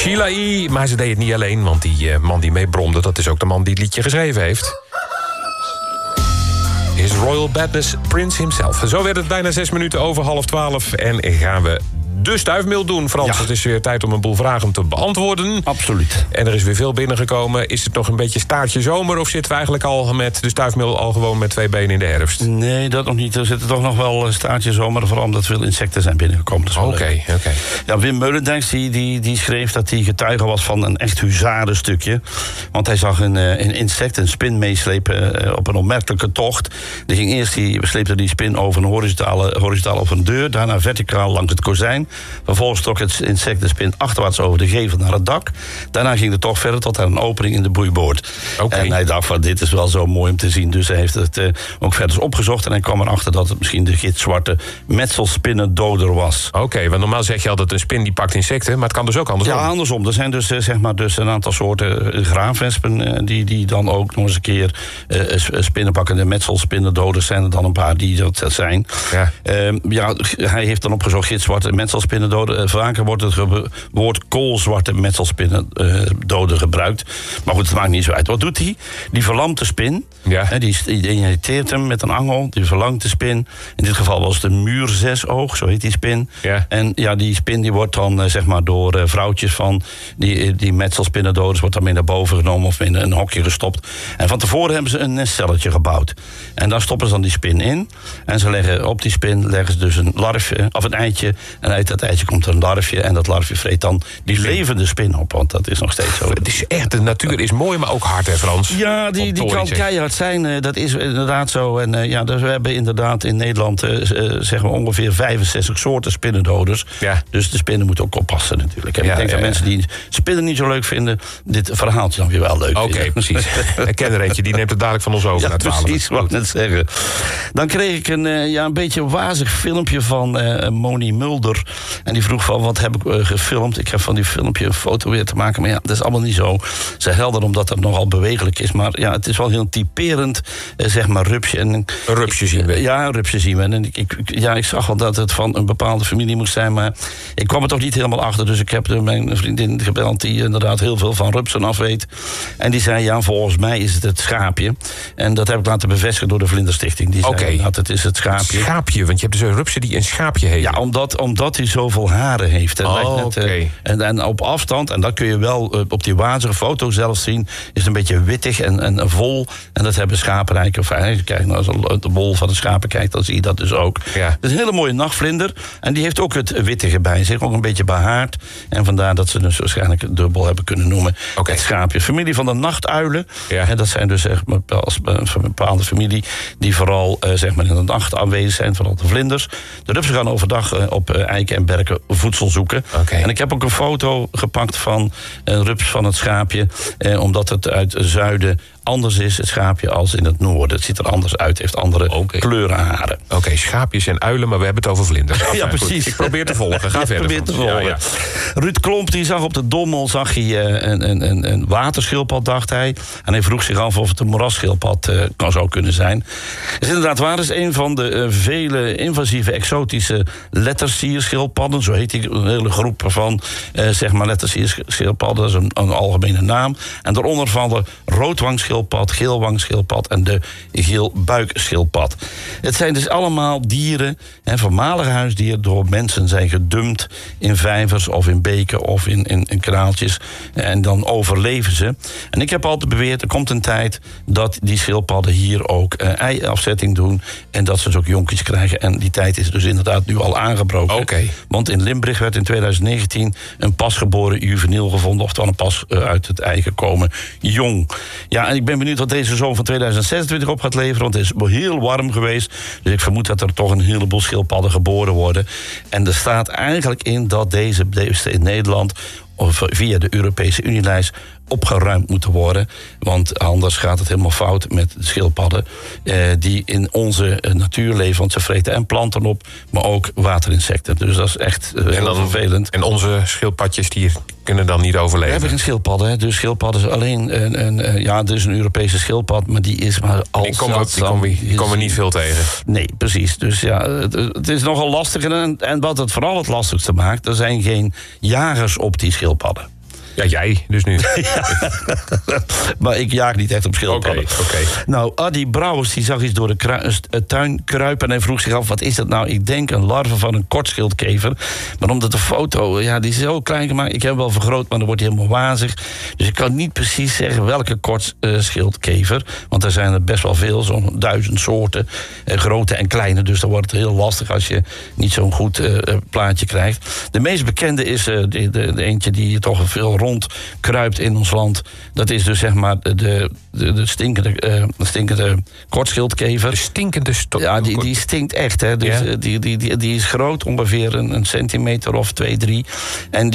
Sheila E., maar ze deed het niet alleen, want die man die meebromde, dat is ook de man die het liedje geschreven heeft. His Royal Badness Prince himself. Zo werd het bijna 6 minuten over 11:30 en gaan we de stuifmeel doen, Frans. Het is weer tijd om een boel vragen te beantwoorden. Absoluut. En er is weer veel binnengekomen. Is het nog een beetje staartje zomer of zitten we eigenlijk al met de stuifmeel al gewoon met 2 benen in de herfst? Nee, dat nog niet. Er zitten toch nog wel staartje zomer, vooral omdat veel insecten zijn binnengekomen. Oké. Ja, Wim Meulendijks die schreef dat hij getuige was van een echt huzarenstukje. Want hij zag een insect, een spin meeslepen op een opmerkelijke tocht. Die sleepte die spin over een horizontaal over een deur, daarna verticaal langs het kozijn. Vervolgens trok het insect de spin achterwaarts over de gevel naar het dak. Daarna ging de tocht verder tot aan een opening in de boeiboord. En hij dacht van, dit is wel zo mooi om te zien. Dus hij heeft het ook verder opgezocht en hij kwam erachter dat het misschien de gitzwarte metselspinnendoder was. Oké, want normaal zeg je altijd een spin die pakt insecten, maar het kan dus ook andersom. Ja, andersom. Er zijn dus, dus een aantal soorten graafwespen die dan ook nog eens een keer spinnen pakken. De metselspinnendoders zijn er dan een paar die dat zijn. Ja. Hij heeft dan opgezocht gitzwarte metselspinnendoder. Vaker wordt het woord koolzwarte metselspinnendoder gebruikt. Maar goed, het maakt niet zo uit. Wat doet hij? Die verlamt de spin. Ja. Die injecteert hem met een angel. Die verlangt de spin. In dit geval was het een muurzesoog, zo heet die spin. Ja. En die spin die wordt dan door vrouwtjes van die metselspinnendoders wordt dan mee naar boven genomen of in een hokje gestopt. En van tevoren hebben ze een nestcelletje gebouwd. En daar stoppen ze dan die spin in. En ze leggen op die spin dus een larfje of een eitje. En uit dat eitje komt een larfje. En dat larfje vreet dan die levende spin op. Want dat is nog steeds zo. Het is echt, de natuur is mooi, maar ook hard, hè, Frans? Ja, die kan keihard zijn. Dat is inderdaad zo. En dus we hebben inderdaad in Nederland ongeveer 65 soorten spinnendoders. Ja. Dus de spinnen moeten ook oppassen natuurlijk. En ik denk dat mensen die spinnen niet zo leuk vinden, dit verhaaltje dan weer wel leuk vinden. Oké, precies. Ik ken er eentje, die neemt het dadelijk van ons over. Ja, precies, wat ik net zeggen. Dan kreeg ik een beetje wazig filmpje van Moni Mulder. En die vroeg van, wat heb ik gefilmd? Ik heb van die filmpje een foto weer te maken. Maar ja, dat is allemaal niet zo helder, omdat het nogal bewegelijk is. Maar ja, het is wel heel typerend, rupsje. Een rupsje zien we. Ja, een rupsje zien we. En ik zag wel dat het van een bepaalde familie moest zijn. Maar ik kwam er toch niet helemaal achter. Dus ik heb mijn vriendin gebeld die inderdaad heel veel van rupsen af weet. En die zei, ja, volgens mij is het schaapje. En dat heb ik laten bevestigen door de Vlinderstichting. Die zei, het is het schaapje. Schaapje, want je hebt dus een rupsje die een schaapje heet. Ja, omdat hij zoveel haren heeft. En op afstand, en dat kun je wel op die wazige foto zelf zien, is het een beetje wittig en vol. En dat hebben schapen eigenlijk. Als je kijkt naar de bol van de schapen kijkt, dan zie je dat dus ook. Ja. Het is een hele mooie nachtvlinder. En die heeft ook het wittige bij zich, ook een beetje behaard. En vandaar dat ze dus waarschijnlijk dubbel hebben kunnen noemen. Het schaapje. Familie van de nachtuilen. Ja. En dat zijn dus een bepaalde familie die vooral in de nacht aanwezig zijn, vooral de vlinders. De rupsen gaan overdag op eiken en berken voedsel zoeken. En ik heb ook een foto gepakt van een rups van het schaapje, omdat het uit het zuiden anders is, het schaapje, als in het noorden. Het ziet er anders uit, heeft andere kleuren haren. Oké, schaapjes en uilen, maar we hebben het over vlinders. Ja, precies. Goed. Ik probeer te volgen. Ga verder. Probeer te volgen. Ja. Ruud Klomp die zag op de Dommel een waterschildpad, dacht hij. En hij vroeg zich af of het een moerasschildpad zou kunnen zijn. Het is inderdaad waar. Het is een van de vele invasieve exotische lettersierschildpadden. Zo heet die, een hele groep van lettersierschildpadden. Dat is een algemene naam. En daaronder vallen roodwangschildpad, geelwangschildpad en de geelbuikschildpad. Het zijn dus allemaal dieren, voormalige huisdieren, door mensen zijn gedumpt in vijvers of in beken of in kanaaltjes. En dan overleven ze. En ik heb altijd beweerd, er komt een tijd dat die schildpadden hier ook ei-afzetting doen en dat ze dus ook jonkies krijgen. En die tijd is dus inderdaad nu al aangebroken. Want in Limburg werd in 2019 een pasgeboren juveniel gevonden, oftewel een pas uit het ei gekomen jong. Ja, en ik ben benieuwd wat deze zomer van 2026 op gaat leveren, want het is heel warm geweest. Dus ik vermoed dat er toch een heleboel schildpadden geboren worden. En er staat eigenlijk in dat deze beesten in Nederland of via de Europese Unielijst opgeruimd moeten worden. Want anders gaat het helemaal fout met de schildpadden die in onze natuur leven. Want ze vreten en planten op, maar ook waterinsecten. Dus dat is echt heel vervelend. En onze schildpadjes die kunnen dan niet overleven? We hebben geen schildpadden. Dus schildpadden is alleen er is een Europese schildpad, maar die is maar al die komen we niet veel tegen. Nee, precies. Dus ja, het is nogal lastig. En wat het vooral het lastigste maakt, er zijn geen jagers op die schildpadden. Ja, jij dus nu. Maar ik jaag niet echt op schildpadden. Oké. Nou, Adi Brouwers die zag iets door de tuin kruipen... en hij vroeg zich af, wat is dat nou? Ik denk een larve van een kortschildkever. Maar omdat de foto, die is zo klein gemaakt... ik heb hem wel vergroot, maar dan wordt hij helemaal wazig. Dus ik kan niet precies zeggen welke kortschildkever. Want er zijn er best wel veel, zo'n 1000 soorten. Grote en kleine, dus dan wordt het heel lastig... als je niet zo'n goed plaatje krijgt. De meest bekende is de eentje die toch veel rondkruipt in ons land. Dat is dus zeg maar de stinkende kortschildkever. De stinkende ja, die stinkt echt. Hè. Dus, ja. Die is groot, ongeveer een centimeter of 2, 3. En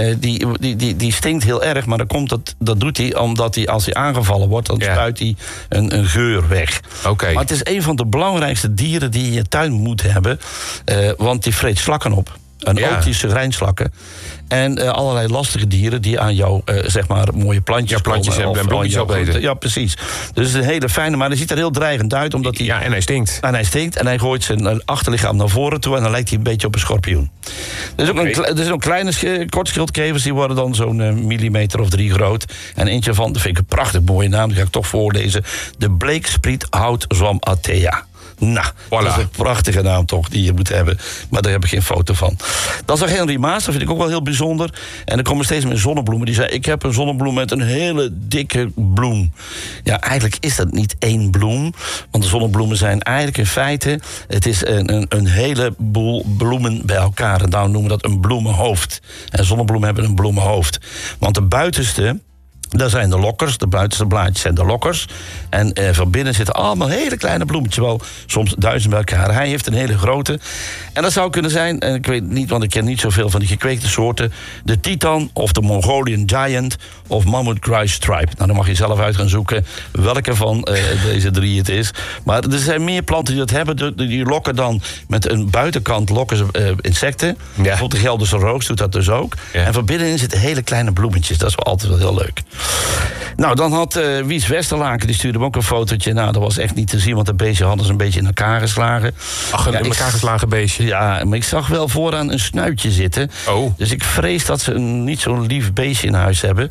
die stinkt heel erg, maar dat doet hij omdat hij, als hij aangevallen wordt... dan spuit hij een geur weg. Okay. Maar het is een van de belangrijkste dieren die je in je tuin moet hebben. Want die vreet slakken op. En ook die segrijnslakken. En allerlei lastige dieren die aan jouw zeg maar mooie plantjes komen, en bloemetjes opeten. Ja, precies. Dus het is een hele fijne, maar hij ziet er heel dreigend uit. Omdat hij, en hij stinkt. En hij gooit zijn achterlichaam naar voren toe... en dan lijkt hij een beetje op een schorpioen. Er zijn ook kleine kortschildkevers... die worden dan zo'n millimeter of 3 groot. En eentje van, dat vind ik een prachtig mooie naam... die ga ik toch voorlezen. De bleekspriethoutzwam Athea. Nou, voilà. Dat is een prachtige naam toch, die je moet hebben. Maar daar heb ik geen foto van. Dan zag Henry Maas, dat vind ik ook wel heel bijzonder. En er komen steeds meer zonnebloemen. Die zei, ik heb een zonnebloem met een hele dikke bloem. Ja, eigenlijk is dat niet één bloem. Want de zonnebloemen zijn eigenlijk in feite... het is een heleboel bloemen bij elkaar. En daarom noemen we dat een bloemenhoofd. En zonnebloemen hebben een bloemenhoofd. Want de buitenste... daar zijn de lokkers, de buitenste blaadjes zijn de lokkers. En van binnen zitten allemaal hele kleine bloemetjes, wel soms 1000 bij elkaar. Hij heeft een hele grote. En dat zou kunnen zijn, en ik weet niet, want ik ken niet zoveel van die gekweekte soorten... de Titan of de Mongolian Giant of Mammoth Gray Stripe. Nou, dan mag je zelf uit gaan zoeken welke van deze 3 het is. Maar er zijn meer planten die dat hebben. Die lokken dan met een buitenkant lokken ze insecten. Ja. Bijvoorbeeld de Gelderse roos doet dat dus ook. Ja. En van binnenin zitten hele kleine bloemetjes. Dat is wel altijd wel heel leuk. Nou, dan had Wies Westerlaken, die stuurde hem ook een fotootje. Nou, dat was echt niet te zien, want de beestje hadden ze een beetje in elkaar geslagen. Ach, een in elkaar geslagen beestje. Ja, maar ik zag wel vooraan een snuitje zitten. Oh. Dus ik vrees dat ze niet zo'n lief beestje in huis hebben.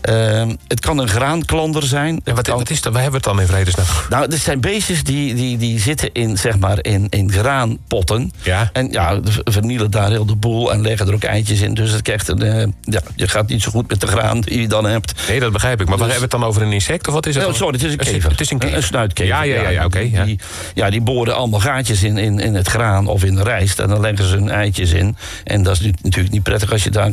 Het kan een graanklander zijn. En wat is dat? Waar hebben we het dan in vredesnaam? Nou, dit zijn beestjes die zitten in, zeg maar, in graanpotten. Ja. En ja, vernielen daar heel de boel en leggen er ook eitjes in. Dus het krijgt je gaat niet zo goed met de graan die je dan hebt. Nee, dat begrijp ik. Maar waar hebben we het dan over een insect? Of wat is het? Oh, sorry, het is een kever. Het is een snuitkever. Ja, oké. Die boren allemaal gaatjes in het graan of in de rijst. En dan leggen ze hun eitjes in. En dat is natuurlijk niet prettig als je daar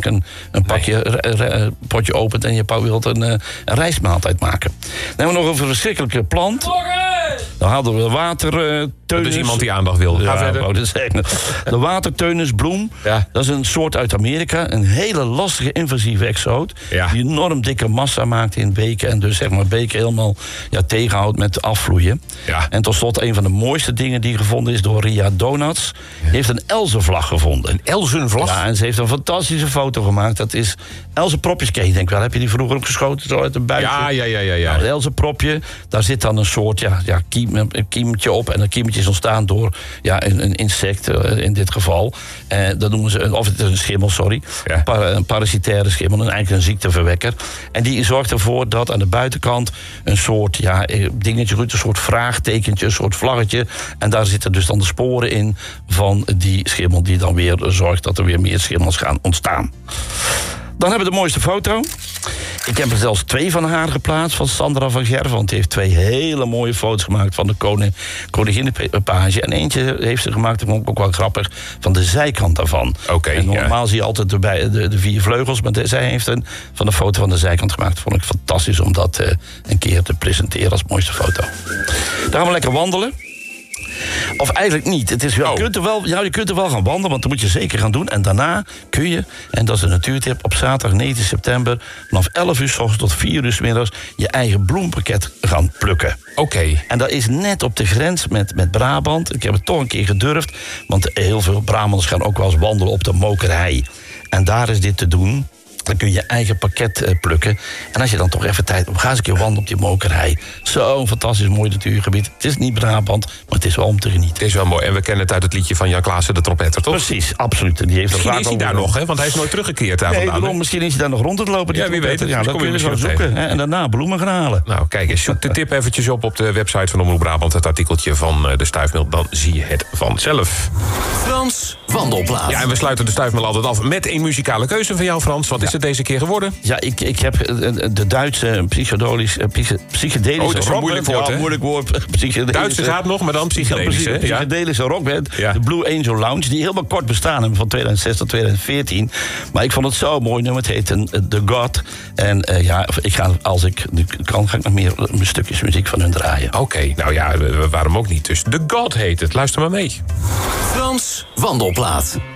een potje opent... en je wilt een rijstmaaltijd maken. Dan hebben we nog een verschrikkelijke plant. Dan hadden we waterteunus. Dat is iemand die aandacht wil. Ga verder. De waterteunusbloem. Ja. Dat is een soort uit Amerika. Een hele lastige invasieve exoot. Ja. Die enorm dikke massa maakt in beken. En dus zeg maar beken helemaal tegenhoudt met afvloeien. Ja. En tot slot een van de mooiste dingen die gevonden is door Ria Donuts. Die heeft een elzenvlag gevonden. Een elzenvlag? Ja, en ze heeft een fantastische foto gemaakt. Dat is elzenpropjes. Ken je denk wel. Heb je die vroeger ook geschoten? Zo uit de buik? Ja. Nou, een elzenpropje. Daar zit dan een soort kiemtje op. En dat kiemtje is ontstaan door een insect in dit geval. Dat noemen ze, of het is een schimmel, sorry. Ja. Een parasitaire schimmel, eigenlijk een ziekteverwekker. En die zorgt ervoor dat aan de buitenkant een soort dingetje, een soort vraagtekentje, een soort vlaggetje. En daar zitten dus dan de sporen in van die schimmel, die dan weer zorgt dat er weer meer schimmels gaan ontstaan. Dan hebben we de mooiste foto. Ik heb er zelfs 2 van haar geplaatst, van Sandra van Gerven. Want die heeft 2 hele mooie foto's gemaakt van de koninginnenpage. En eentje heeft ze gemaakt, dat vond ik ook wel grappig, van de zijkant daarvan. Okay, en normaal zie je altijd de 4 vleugels, maar zij heeft van de foto van de zijkant gemaakt. Dat vond ik fantastisch om dat een keer te presenteren als mooiste foto. Dan gaan we lekker wandelen. Of eigenlijk niet. Het is wel, je kunt er wel gaan wandelen, want dat moet je zeker gaan doen. En daarna kun je, en dat is een natuurtip, op zaterdag 19 september... vanaf 11 uur 's ochtends tot 4 uur 's middags je eigen bloempakket gaan plukken. Oké. En dat is net op de grens met Brabant. Ik heb het toch een keer gedurfd, want heel veel Brabanders gaan ook wel eens wandelen op de Mokerhei. En daar is dit te doen. Dan kun je je eigen pakket plukken. En als je dan toch even tijd hebt, ga eens een keer wandelen op die mokerij. Zo'n fantastisch mooi natuurgebied. Het is niet Brabant, maar het is wel om te genieten. Het is wel mooi. En we kennen het uit het liedje van Jan Klaassen, de trompetter, toch? Precies, absoluut. En die heeft misschien is hij daar nog, hè? Want hij is nooit teruggekeerd daar vandaan. Nee, misschien is hij daar nog rond te lopen. Ja, wie weet het. Ja, Dus dat kun je zo zoeken. En daarna bloemen gaan halen. Nou, kijk eens. Zoek de tip eventjes op de website van Omroep Brabant. Het artikeltje van de Stuifmeel. Dan zie je het vanzelf. Frans Wandelplaat. Ja, en we sluiten de Stuifmeel altijd af met een muzikale keuze van jou, Frans. Wat is het deze keer geworden? Ja, ik heb de Duitse psychedelische dat is een moeilijk woord, hè? Ja, moeilijk woord. Duitse gaat nog, maar dan psychedelische. Ja, psychedelische rockband. Ja. De Blue Angel Lounge, die helemaal kort bestaan hebben van 2006 tot 2014. Maar ik vond het zo mooi nummer. Het heet The God. En als ik nu kan, ga ik nog meer stukjes muziek van hun draaien. Oké, nou ja, waarom ook niet? Dus The God heet het. Luister maar mee. Frans Wandelplaat.